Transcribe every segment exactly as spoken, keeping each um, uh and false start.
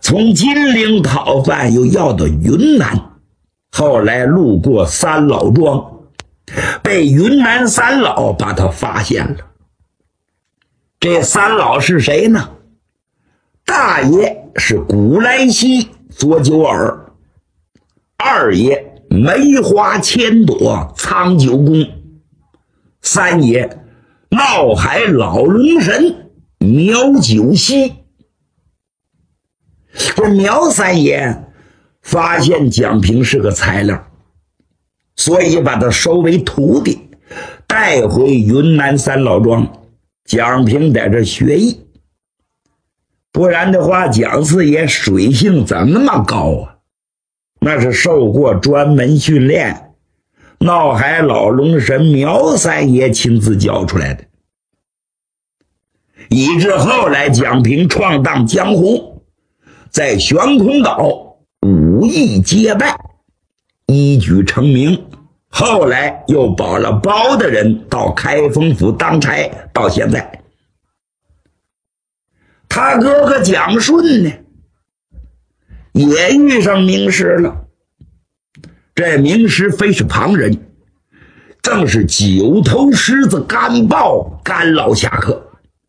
从金陵讨饭又要到云南，后来路过三老庄，被云南三老把他发现了。这三老是谁呢？大爷是古来稀左九耳，二爷梅花千朵苍九公，三爷闹海老龙神苗九溪。这苗三爷发现蒋平是个材料，所以把他收为徒弟，带回云南三老庄，蒋平在这学艺。不然的话，蒋四爷水性怎么那么高啊？那是受过专门训练，闹海老龙神苗三爷亲自教出来的，以致后来蒋平闯荡江湖，在悬空岛武艺皆败，一举成名。后来又保了包大人到开封府当差，到现在。他哥哥蒋顺呢，也遇上名师了。这名师非是旁人，正是九头狮子甘豹甘老侠客，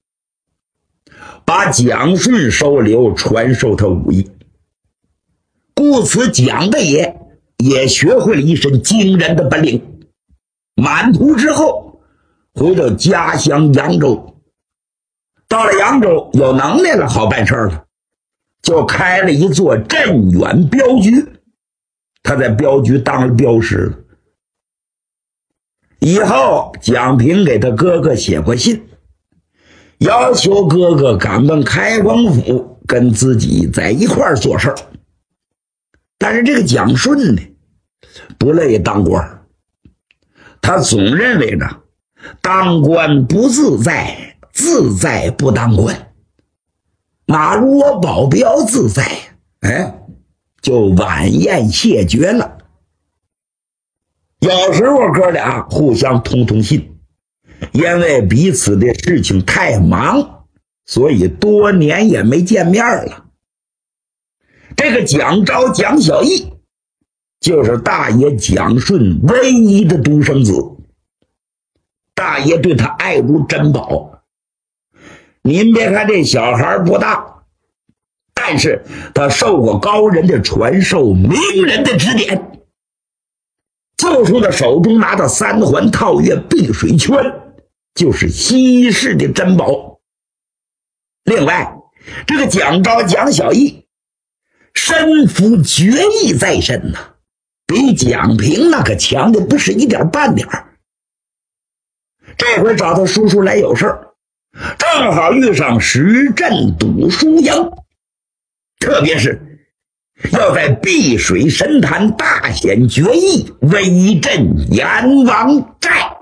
把蒋顺收留，传授他武艺。故此蒋大爷也学会了一身惊人的本领。满途之后回到家乡扬州，到了扬州有能耐了，好办事了，就开了一座镇远镖局。他在镖局当了镖师了。以后蒋平给他哥哥写过信，要求哥哥赶奔开封府跟自己在一块儿做事儿。但是这个蒋顺呢，不乐意当官，他总认为呢，当官不自在，自在不当官。哪如我保镖自在，哎，就晚宴谢绝了。有时候哥俩互相通通信，因为彼此的事情太忙，所以多年也没见面了。这个蒋昭、蒋小义就是大爷蒋顺唯一的独生子，大爷对他爱如珍宝。您别看这小孩不大，但是他受过高人的传授，名人的指点。就说他手中拿的三环套月碧水圈，就是稀世的珍宝。另外，这个蒋昭、蒋小义身负绝艺在身呐、啊，比蒋平那可强的不是一点半点儿。这回找他叔叔来有事儿，正好遇上时阵赌输赢，特别是要在碧水神坛大显绝艺，威震阎王寨。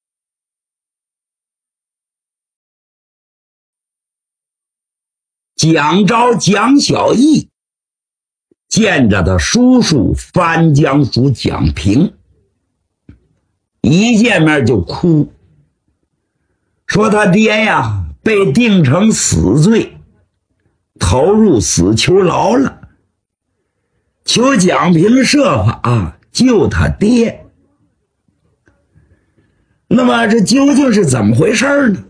蒋昭、蒋小义见着他叔叔番江署蒋平，一见面就哭，说他爹呀被定成死罪，投入死囚牢了，求蒋平设法救他爹。那么这究竟是怎么回事呢？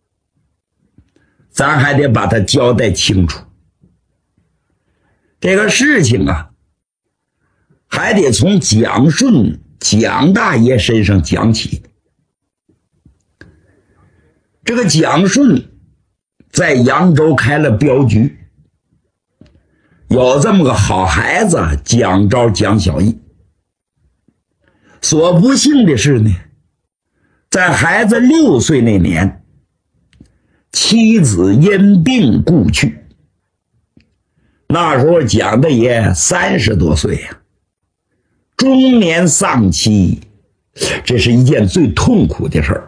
咱还得把它交代清楚。这个事情啊，还得从蒋顺、蒋大爷身上讲起。这个蒋顺在扬州开了镖局，有这么个好孩子蒋昭、蒋小义。所不幸的是呢，在孩子六岁那年，妻子因病故去。那时候蒋大爷三十多岁呀、啊，中年丧妻，这是一件最痛苦的事儿。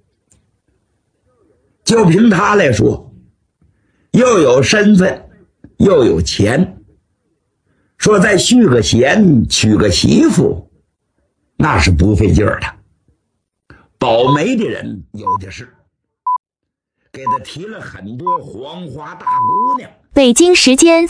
就凭他来说，又有身份又有钱，说再续个弦娶个媳妇，那是不费劲儿的。保媒的人有的是，给他提了很多黄花大姑娘。 北京时间